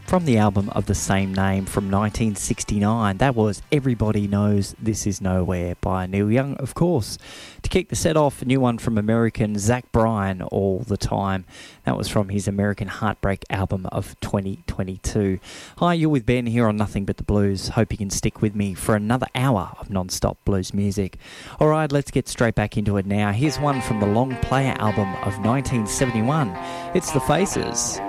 from the album of the same name from 1969. That was Everybody Knows This Is Nowhere by Neil Young, of course. To kick the set off, a new one from American Zach Bryan, All the Time. That was from his American Heartbreak album of 2022. Hi, you're with Ben here on Nothing But the Blues. Hope you can stick with me for another hour of non-stop blues music. All right, let's get straight back into it now. Here's one from the Long Player album of 1971. It's The Faces.